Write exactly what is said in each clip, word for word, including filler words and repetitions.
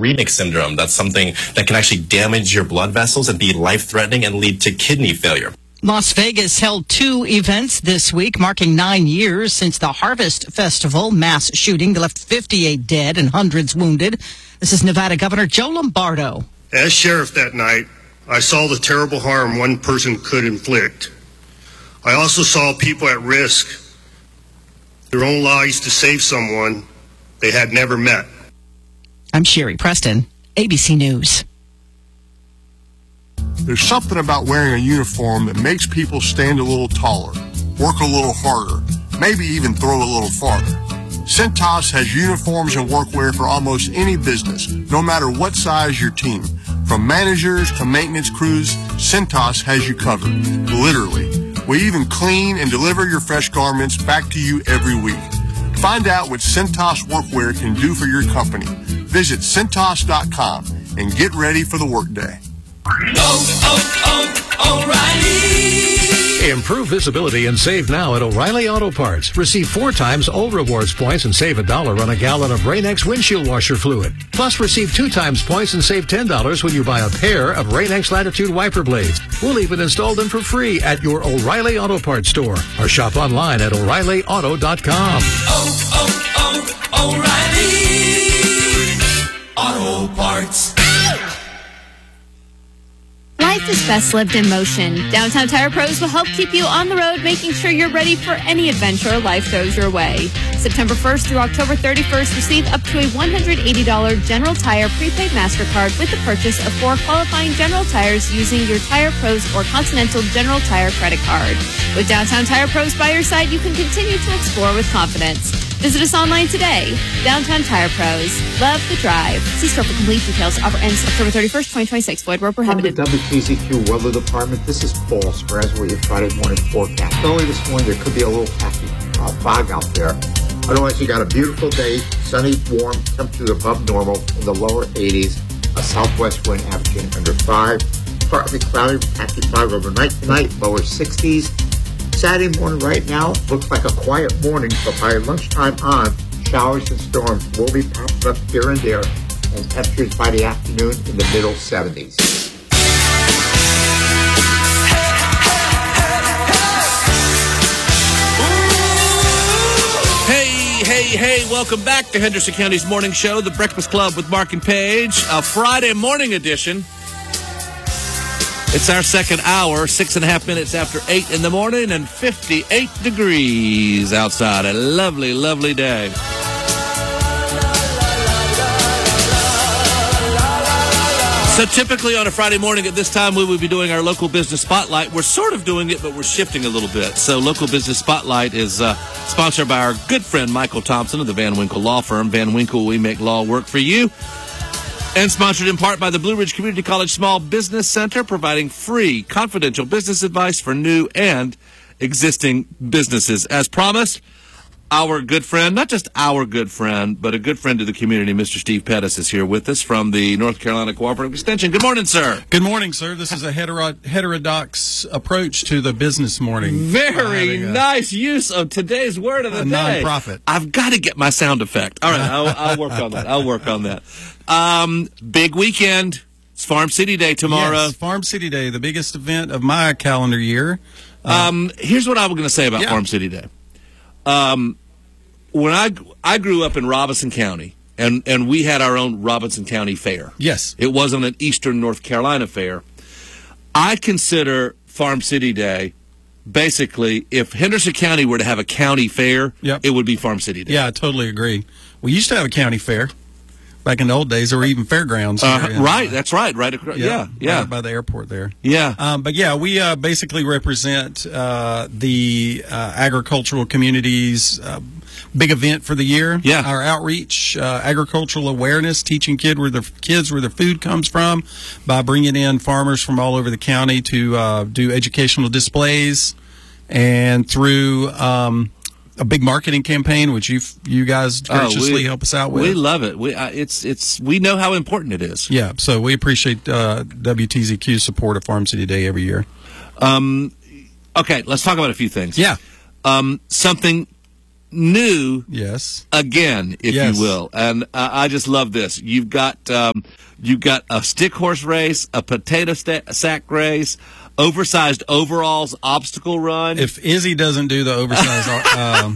Riemann syndrome. That's something that can actually damage your blood vessels and be life-threatening and lead to kidney failure. Las Vegas held two events this week, marking nine years since the Harvest Festival mass shooting that left fifty-eight dead and hundreds wounded. This is Nevada Governor Joe Lombardo. As sheriff that night, I saw the terrible harm one person could inflict. I also saw people at risk, their own lives to save someone they had never met. I'm Sherry Preston, A B C News. There's something about wearing a uniform that makes people stand a little taller, work a little harder, maybe even throw a little farther. Cintas has uniforms and workwear for almost any business, no matter what size your team. From managers to maintenance crews, Cintas has you covered, literally. We even clean and deliver your fresh garments back to you every week. Find out what Cintas workwear can do for your company. Visit Cintas dot com and get ready for the workday. Oh, oh, oh, O'Reilly. Improve visibility and save now at O'Reilly Auto Parts. Receive four times old rewards points and save a dollar on a gallon of Rain-X windshield washer fluid. Plus, receive two times points and save ten dollars when you buy a pair of Rain-X Latitude wiper blades. We'll even install them for free at your O'Reilly Auto Parts store or shop online at O'Reilly Auto dot com. Oh, oh, oh, O'Reilly Auto Parts. Life is best lived in motion. Downtown Tire Pros will help keep you on the road, making sure you're ready for any adventure life throws your way. September first through October thirty-first, receive up to a one hundred eighty dollars General Tire prepaid MasterCard with the purchase of four qualifying General Tires using your Tire Pros or Continental General Tire credit card. With Downtown Tire Pros by your side, you can continue to explore with confidence. Visit us online today. Downtown Tire Pros. Love the drive. See store for complete details. Offer ends October thirty-first, twenty twenty-six. Void where prohibited. From the W T Z Q Weather Department, this is Paul Spreads with your Friday morning forecast. Early this morning, there could be a little patchy uh, fog out there. Otherwise, you got a beautiful day, sunny, warm, temperatures above normal in the lower eighties. A southwest wind averaging under five. Partly cloudy, patchy fog overnight tonight, lower sixties. Saturday morning right now looks like a quiet morning, but by lunchtime on, showers and storms will be popping up here and there, and temperatures by the afternoon in the middle seventies. Hey, hey, hey, welcome back to Henderson County's Morning Show, The Breakfast Club with Mark and Paige, a Friday morning edition. It's our second hour, six and a half minutes after eight in the morning, and fifty-eight degrees outside. A lovely, lovely day. So typically on a Friday morning at this time, we would be doing our local business spotlight. We're sort of doing it, but we're shifting a little bit. So local business spotlight is uh, sponsored by our good friend Michael Thompson of the Van Winkle Law Firm. Van Winkle, we make law work for you. And sponsored in part by the Blue Ridge Community College Small Business Center, providing free, confidential business advice for new and existing businesses. As promised, our good friend, not just our good friend, but a good friend to the community, Mister Steve Pettis, is here with us from the North Carolina Cooperative Extension. Good morning, sir. Good morning, sir. This is a hetero- heterodox approach to the business morning. Very nice use of today's word of the a day. Nonprofit. I've got to get my sound effect. All right, I'll, I'll work on that. I'll work on that. Um, big weekend. It's Farm City Day tomorrow. Yes, Farm City Day, the biggest event of my calendar year. Uh, um, here's what I was going to say about yeah. Farm City Day. Um, when I I grew up in Robinson County, and, and we had our own Robinson County Fair. Yes. It wasn't an Eastern North Carolina fair. I consider Farm City Day, basically, if Henderson County were to have a county fair, yep. it would be Farm City Day. Yeah, I totally agree. We used to have a county fair back in the old days, or even fairgrounds. Uh, in, right, uh, that's right. Right across, yeah, yeah, yeah. Right by the airport there. Yeah. Um, but yeah, we uh, basically represent uh, the uh, agricultural community's uh, big event for the year. Yeah. Our outreach, uh, agricultural awareness, teaching kid where their kids where their food comes from, by bringing in farmers from all over the county to uh, do educational displays, and through um, a big marketing campaign, which you you guys graciously oh, we, help us out with. We love it. We uh, it's it's we know how important it is. Yeah, so we appreciate uh, W T Z Q's support of Farm City Day every year. Um, okay, let's talk about a few things. Yeah, um, something new yes again, if yes. you will. And uh, I just love this. You've got um, you've got a stick horse race, a potato sta- sack race, oversized overalls obstacle run. If Izzy doesn't do the oversized um,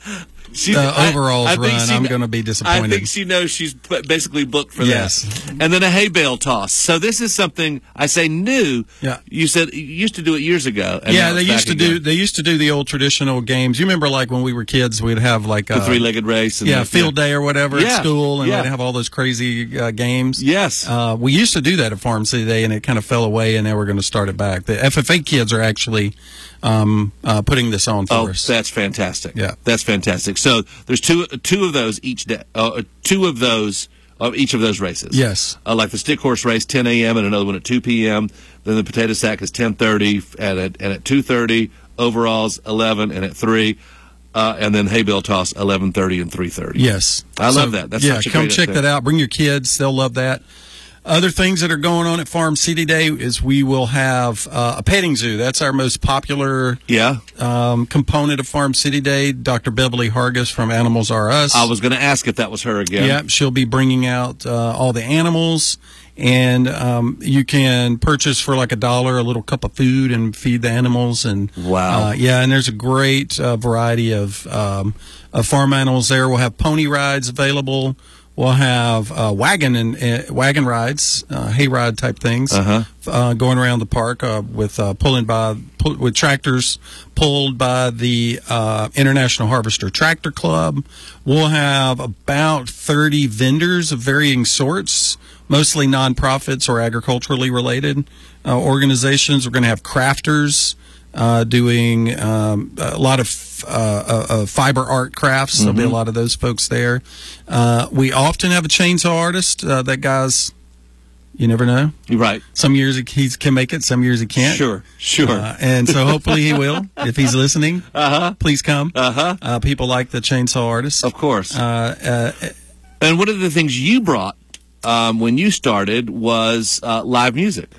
She, the I, overalls I think run, she, I'm going to be disappointed. I think she knows she's basically booked for yes. that. And then a hay bale toss. So this is something I say new. Yeah. You said you used to do it years ago. And yeah, now they it's used to back do. again. They used to do the old traditional games. You remember, like when we were kids, we'd have like the a three-legged race. And yeah, the, field yeah. day or whatever Yeah. at school, and Yeah. they'd have all those crazy uh, games. Yes. Uh, we used to do that at Farm City Day, and it kind of fell away, and now we're going to start it back. The F F A kids are actually um, uh, putting this on for Oh, us. that's fantastic. Yeah. That's fantastic. So there's two two of those each day. Uh, two of those of each of those races. Yes. Uh, like the stick horse race, ten a.m. and another one at two p.m. Then the potato sack is ten thirty and at and at two thirty. Overalls eleven and at three. Uh, and then hay bale toss eleven thirty and three thirty. Yes, I So, love that. That's yeah. such a Come great check thing. that out. Bring your kids; they'll love that. Other things that are going on at Farm City Day is we will have uh, a petting zoo. That's our most popular Yeah. um, component of Farm City Day. Doctor Beverly Hargis from Animals R Us. I was going to ask if that was her again. Yep, she'll be bringing out uh, all the animals, and um, you can purchase for like a dollar a little cup of food and feed the animals. And Wow. uh, yeah, and there's a great uh, variety of um, of farm animals there. We'll have pony rides available. We'll have uh, wagon and uh, wagon rides, uh, hayride type things, Uh-huh. uh, going around the park uh, with uh, pulling by pull, with tractors pulled by the uh, International Harvester Tractor Club. We'll have about thirty vendors of varying sorts, mostly nonprofits or agriculturally related uh, organizations. We're going to have crafters uh, doing um, a lot of uh, uh, uh, fiber art crafts. There'll be a lot of those folks there. Uh, we often have a chainsaw artist. Uh, that guy's, you never know. You're right. Some years he he can make it, some years he can't. Sure, sure. Uh, and so hopefully he will. If he's listening, Uh-huh. please come. Uh-huh. Uh, people like the chainsaw artist. Of course. Uh, uh, And one of the things you brought um, when you started was uh, live music.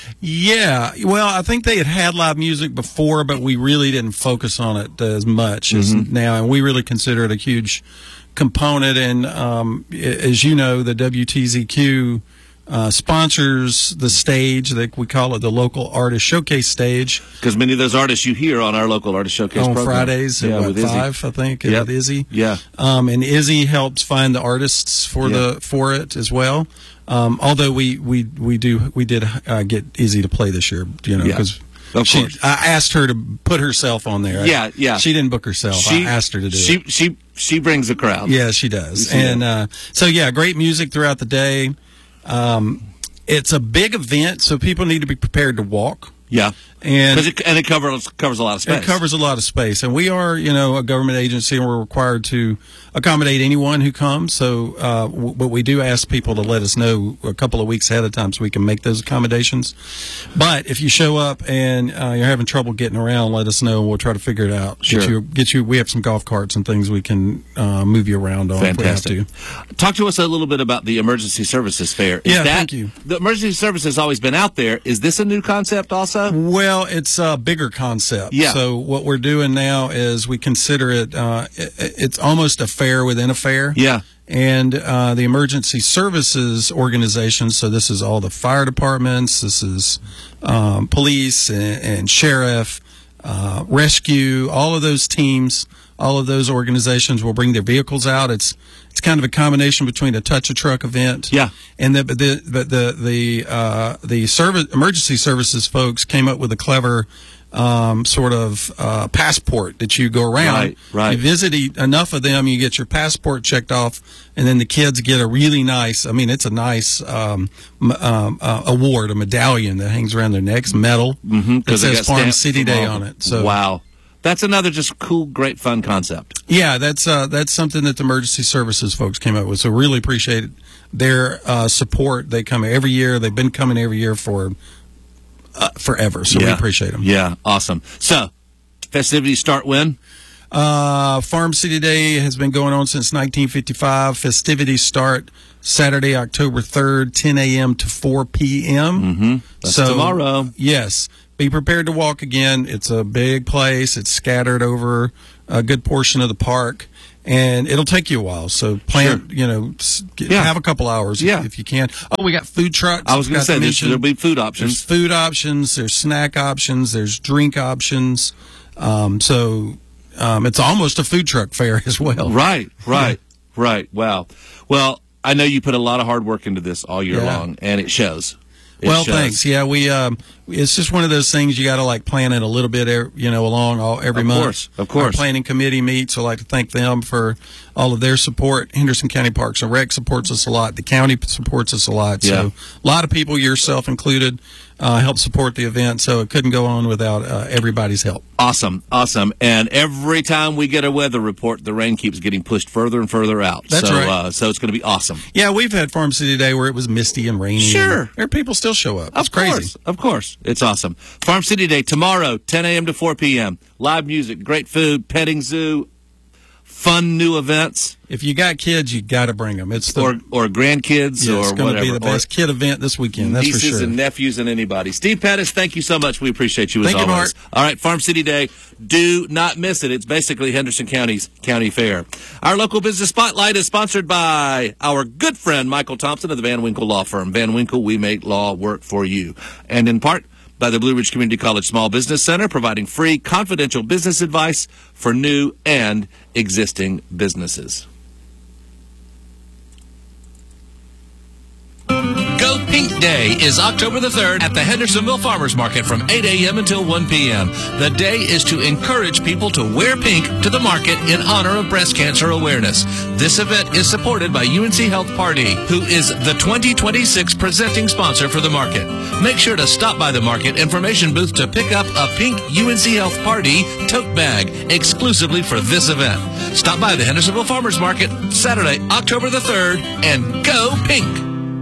Yeah, well, I think they had had live music before, but we really didn't focus on it as much as now, and we really consider it a huge component. And um, i- as you know, the W T Z Q uh, sponsors the stage that we call it the local artist showcase stage Because many of those artists you hear on our local artist showcase on program. Fridays at Yeah, what, with Izzy. five, I think, Yep. with Izzy. Yeah. Um, and Izzy helps find the artists for Yeah. the for it as well. Um, although we, we, we do we did uh, get Izzy to play this year, you know, Yeah. because Of she course. I asked her to put herself on there. Yeah, yeah. She didn't book herself. I asked her to do she, it. She she brings the crowd. Yeah, she does. She and does. uh, so yeah, great music throughout the day. Um, it's a big event, so people need to be prepared to walk. Yeah. And 'Cause it, and it covers covers a lot of space. It covers a lot of space, and we are, you know, a government agency, and we're required to accommodate anyone who comes. So, uh, w- but we do ask people to let us know a couple of weeks ahead of time so we can make those accommodations. But if you show up and uh, you're having trouble getting around, let us know, and we'll try to figure it out. Sure. Get you, get you. We have some golf carts and things we can uh, move you around on. Fantastic. If we have to. Talk to us a little bit about the Emergency Services Fair. Is Yeah, that, thank you. The Emergency Service has always been out there. Is this a new concept also? Well, it's a bigger concept. Yeah. So what we're doing now is we consider it, uh, it it's almost a fair within a fair. Yeah. And uh, the emergency services organizations, so this is all the fire departments, this is um, police and, and sheriff, uh, rescue, all of those teams, all of those organizations will bring their vehicles out. It's it's kind of a combination between a touch a truck event. Yeah. And the but the but the the uh, the service emergency services folks came up with a clever um, sort of uh, passport that you go around. Right, right. You visit e- enough of them, you get your passport checked off, and then the kids get a really nice. I mean, it's a nice um, m- um, uh, award, a medallion that hangs around their necks, metal Mm-hmm. that says Farm City Day on it. So wow. That's another just cool, great, fun concept. yeah, that's uh, that's something that the emergency services folks came up with. So really appreciate their uh, support. They come every year. They've been coming every year for uh, forever. So we Yeah. appreciate them. Yeah, awesome. So, festivities start when? Uh, Farm City Day has been going on since nineteen fifty-five. Festivities start Saturday, October third, ten a.m. to four p.m. Mm-hmm. That's tomorrow. Yes. Be prepared to walk again. It's a big place. It's scattered over a good portion of the park. And it'll take you a while, so plan. Sure. You know, s- get, Yeah. have a couple hours Yeah. if, if you can. Oh, we got food trucks. I was going to Forgot say, there's, mention. there'll be food There's options. food options. There's snack options. There's drink options. Um, so um, it's almost a food truck fair as well. Right, right, right. Wow. Well, I know you put a lot of hard work into this all year Yeah. long, and it shows. It Well, shows. thanks. Yeah, we. Um, it's just one of those things you got to like plan it a little bit, er, you know, along all every Of month. course, of course. Our planning committee meets. So I'd like to thank them for all of their support. Henderson County Parks and Rec supports us a lot. The county supports us a lot. Yeah. So a lot of people, yourself included, uh, help support the event. So it couldn't go on without uh, everybody's help. Awesome, awesome. And every time we get a weather report, the rain keeps getting pushed further and further out. That's so, right. Uh, so it's going to be awesome. Yeah, we've had Farm City Day where it was misty and rainy. Sure. And there people still show up. It's Of crazy. course, of course. It's awesome. Farm City Day tomorrow, ten a.m. to four p.m. Live music, great food, petting zoo, fun new events, If you got kids, you got to bring them. It's the or or grandkids, yeah, or it's going whatever. to be the or best kid event this weekend. That's for nieces sure. and nephews and anybody. Steve Pettis, thank you so much. We appreciate you as Thank you, always. Mark. All right, Farm City Day. Do not miss it. It's basically Henderson County's county fair. Our local business spotlight is sponsored by our good friend Michael Thompson of the Van Winkle Law Firm. Van Winkle, we make law work for you. And in part by the Blue Ridge Community College Small Business Center, providing free confidential business advice for new and existing businesses. Go Pink Day is October the third at the Hendersonville Farmers Market from eight a.m. until one p.m. The day is to encourage people to wear pink to the market in honor of breast cancer awareness. This event is supported by U N C Health Party, who is the twenty twenty-six presenting sponsor for the market. Make sure to stop by the market information booth to pick up a pink U N C Health Party tote bag exclusively for this event. Stop by the Hendersonville Farmers Market Saturday, October the third, and go pink!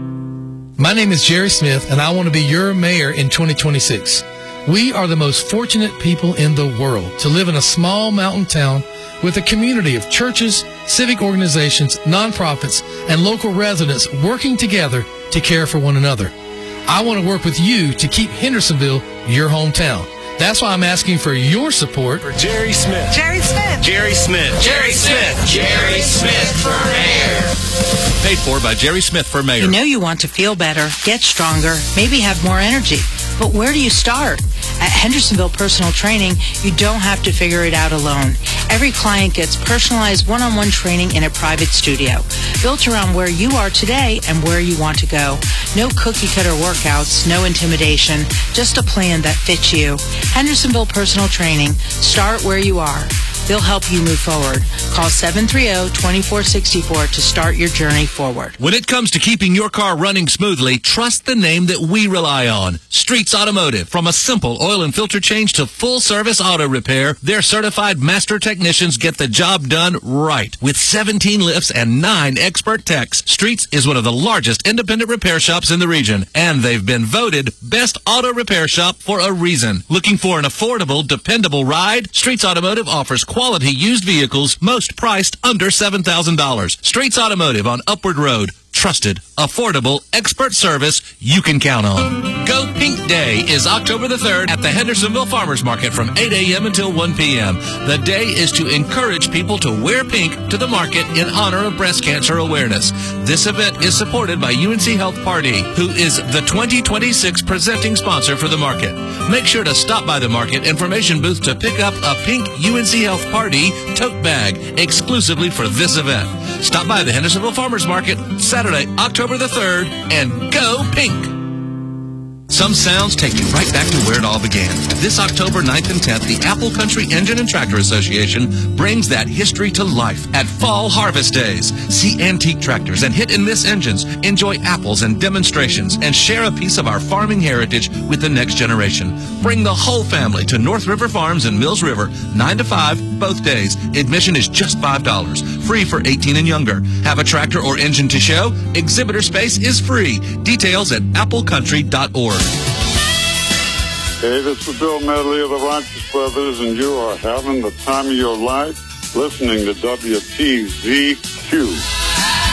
My name is Jerry Smith, and I want to be your mayor in twenty twenty-six. We are the most fortunate people in the world to live in a small mountain town with a community of churches, civic organizations, nonprofits, and local residents working together to care for one another. I want to work with you to keep Hendersonville your hometown. That's why I'm asking for your support for Jerry Smith. Jerry Smith. Jerry Smith. Jerry Smith. Jerry Smith for mayor. Paid for by Jerry Smith for mayor. You know you want to feel better, get stronger, maybe have more energy. But where do you start? At Hendersonville Personal Training, you don't have to figure it out alone. Every client gets personalized one-on-one training in a private studio, built around where you are today and where you want to go. No cookie-cutter workouts, no intimidation, just a plan that fits you. Hendersonville Personal Training. Start where you are. They'll help you move forward. Call seven three zero, two four six four to start your journey forward. When it comes to keeping your car running smoothly, trust the name that we rely on. Streets Automotive. From a simple oil and filter change to full-service auto repair, their certified master technicians get the job done right. With seventeen lifts and nine expert techs, Streets is one of the largest independent repair shops in the region, and they've been voted Best Auto Repair Shop for a reason. Looking for an affordable, dependable ride? Streets Automotive offers quality used vehicles, most priced under seven thousand dollars. Streets Automotive on Upward Road. Trusted, affordable, expert service you can count on. Go Pink Day is October the third at the Hendersonville Farmers Market from eight a.m. until one p.m. The day is to encourage people to wear pink to the market in honor of breast cancer awareness. This event is supported by U N C Health Party, who is the twenty twenty-six presenting sponsor for the market. Make sure to stop by the market information booth to pick up a pink U N C Health Party tote bag exclusively for this event. Stop by the Hendersonville Farmers Market Saturday, October the third, and go pink! Some sounds take you right back to where it all began. This October ninth and tenth, the Apple Country Engine and Tractor Association brings that history to life at Fall Harvest Days. See antique tractors and hit-and-miss engines, enjoy apples and demonstrations, and share a piece of our farming heritage with the next generation. Bring the whole family to North River Farms in Mills River, nine to five, both days. Admission is just five dollars, free for eighteen and younger. Have a tractor or engine to show? Exhibitor space is free. Details at apple country dot org. Hey, this is Bill Medley of the Righteous Brothers, and you are having the time of your life listening to W T Z Q.